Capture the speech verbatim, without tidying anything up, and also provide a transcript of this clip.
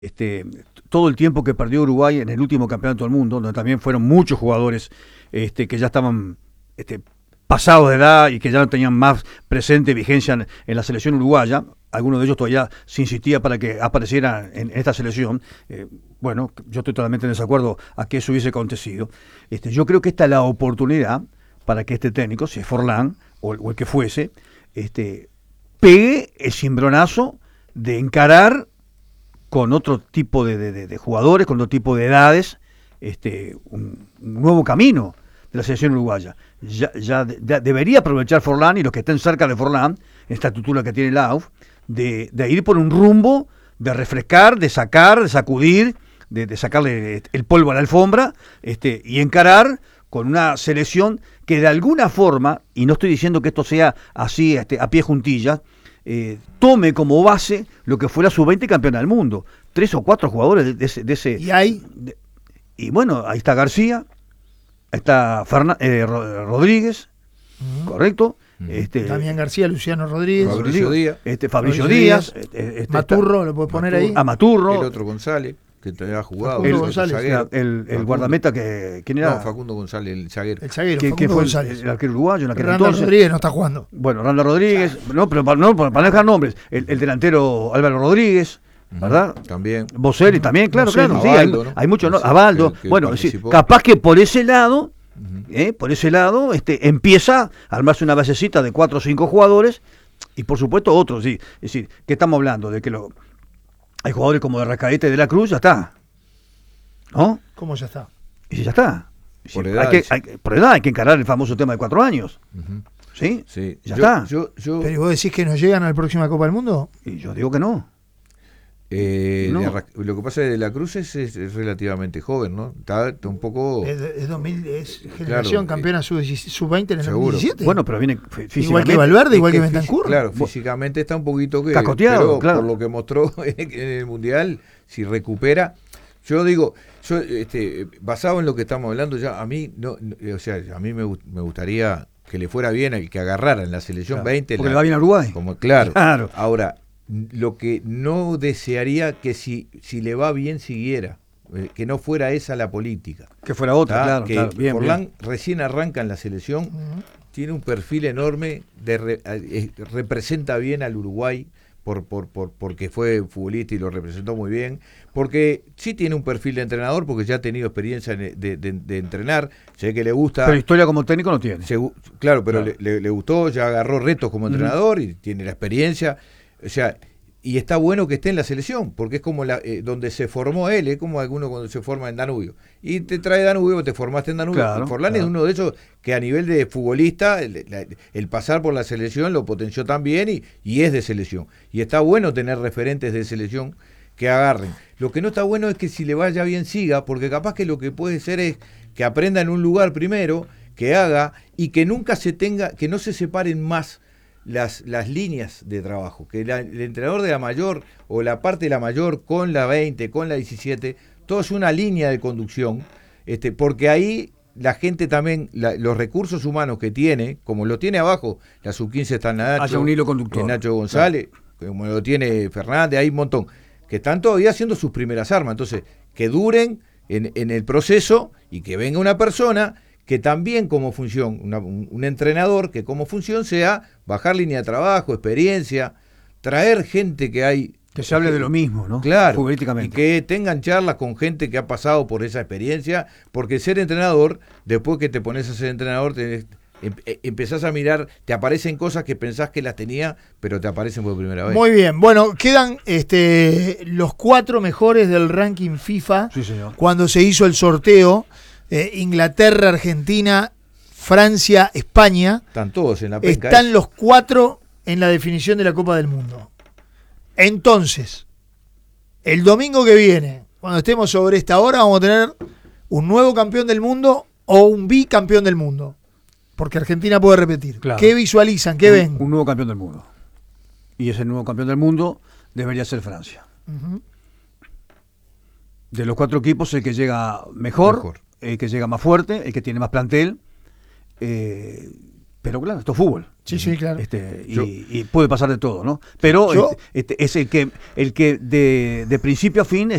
Este, todo el tiempo que perdió Uruguay en el último campeonato del mundo, donde también fueron muchos jugadores este, que ya estaban este, pasados de edad y que ya no tenían más presente vigencia en, en la selección uruguaya. Algunos de ellos todavía se insistía para que apareciera en, en esta selección. Eh, bueno, yo estoy totalmente en desacuerdo a que eso hubiese acontecido. Este, yo creo que esta es la oportunidad para que este técnico, si es Forlán o, o el que fuese, este, pegue el cimbronazo de encarar con otro tipo de, de, de jugadores, con otro tipo de edades, este, un, un nuevo camino de la selección uruguaya. Ya, ya, ya debería aprovechar Forlán y los que estén cerca de Forlán, esta tutura que tiene la A U F, de, de ir por un rumbo, de refrescar, de sacar, de sacudir, de, de sacarle el polvo a la alfombra, este, y encarar con una selección que de alguna forma, y no estoy diciendo que esto sea así este, a pie juntillas, Eh, tome como base lo que fue la sub veinte campeona del mundo. Tres o cuatro jugadores de, de ese... De ese ¿Y ahí? De, y bueno, ahí está García, ahí está Fernan, eh, Rodríguez, uh-huh. ¿correcto? Uh-huh. Este, Damián García, Luciano Rodríguez. Fabricio Díaz. Este, Fabricio Díaz. Díaz Este, este, Maturro, está, ¿lo puedes poner Maturro, ahí? A Maturro. El otro González, que te ha jugado. El, el, González. El, el, el guardameta que... ¿Quién era? No, Facundo González, el zaguero. El zaguero, ¿Quién, ¿quién fue González. El, el arquero uruguayo en aquel Randa entonces? Rodríguez no está jugando. Bueno, Randa Rodríguez, no, pero para no, para no dejar nombres. El, el delantero Álvaro Rodríguez, ¿verdad? También. Boselli también, claro, Boselli. claro. Sí, Abaldo, hay, ¿no? hay muchos, ¿no? Sí, Abaldo. que- que bueno, sí, participó. capaz que por ese lado, Uh-huh. ¿eh? por ese lado, este, empieza a armarse una basecita de cuatro o cinco jugadores y por supuesto otros, sí. Es decir, ¿qué estamos hablando? De que lo, hay jugadores como de Rascaeta y de la Cruz, ya está. ¿No? ¿Cómo ya está? Y si ya está. Es Por decir, edad, hay que, sí. hay, por edad hay que encarar el famoso tema de cuatro años. Uh-huh. ¿Sí? Sí. Ya yo, está. Yo, yo, ¿Pero vos decís que no llegan a la próxima Copa del Mundo? Y yo digo que no. eh, No. de Arra- lo que pasa es que De la Cruz es, es, es relativamente joven, ¿no? Está, está un poco... Es, es dos mil, es generación Claro, campeona sub veinte en el seguro. dos mil diecisiete. Bueno, pero viene f- físicamente. Igual que Valverde, igual Es que fisi- Bentancur. Claro, físicamente está un poquito que... Cacoteado, pero claro. por lo que mostró en el Mundial, si recupera... Yo digo, yo este, basado en lo que estamos hablando, ya a mí, no, no, o sea, a mí me, gust- me gustaría que le fuera bien, el que agarrara en la selección Claro, veinte. porque la- le va bien a Uruguay. Como, claro. Claro. Ahora, lo que no desearía que si, si le va bien siguiera, eh, que no fuera esa la política. Que fuera otra, ¿tá? claro, que claro. Bien, Forlán bien. recién arranca en la selección, Ujú. tiene un perfil enorme, de re- eh, representa bien al Uruguay por, por, por, porque fue futbolista y lo representó muy bien, porque sí tiene un perfil de entrenador, porque ya ha tenido experiencia en- de, de- de entrenar, sé que le gusta... Pero historia como técnico no tiene. Segu- claro, pero Claro. Le, le- le gustó, ya agarró retos como entrenador y tiene la experiencia. O sea, y está bueno que esté en la selección, porque es como la, eh, donde se formó él, es como alguno cuando se forma en Danubio. Y te trae Danubio, te formaste en Danubio. Claro, Forlán claro. es uno de esos que a nivel de futbolista, el, la- el pasar por la selección lo potenció también y, y es de selección. Y está bueno tener referentes de selección que agarren. Lo que no está bueno es que si le vaya bien siga, porque capaz que lo que puede ser es que aprenda en un lugar primero, que haga y que nunca se tenga, que no se separen más las, las líneas de trabajo, que la- el entrenador de la mayor o la parte de la mayor con la veinte, con la diecisiete, todo es una línea de conducción, este, porque ahí la gente también, la- los recursos humanos que tiene, como lo tiene abajo, la sub quince está en Nacho, Haya un hilo conductor. en Nacho González, como lo tiene Fernández, hay un montón, que están todavía haciendo sus primeras armas, entonces, que duren en, en el proceso y que venga una persona que también como función, una- un, un entrenador que como función sea bajar línea de trabajo, experiencia, traer gente que hay... Que se hable de lo mismo, ¿no? Claro, y Futbolísticamente. que tengan charlas con gente que ha pasado por esa experiencia, porque ser entrenador, después que te pones a ser entrenador, te, em- eh, empezás a mirar, te aparecen cosas que pensás que las tenía, pero te aparecen por primera vez. Muy bien. Bueno, quedan este, los cuatro mejores del ranking FIFA Sí, señor. cuando se hizo el sorteo. eh, Inglaterra, Argentina, Francia, España. Están todos en la penca. Están esa. los cuatro en la definición de la Copa del Mundo. Entonces, el domingo que viene, cuando estemos sobre esta hora, vamos a tener un nuevo campeón del mundo o un bicampeón del mundo. Porque Argentina puede repetir. Claro. ¿Qué visualizan? ¿Qué un, ven? Un nuevo campeón del mundo. Y ese nuevo campeón del mundo debería ser Francia. Ujú. De los cuatro equipos, el que llega mejor, Mejor. el que llega más fuerte, el que tiene más plantel. Eh, Pero claro, esto es fútbol. Sí, sí, claro. Este, y, Yo- y puede pasar de todo, ¿no? Pero Yo- este, este, es el que el que de, de principio a fin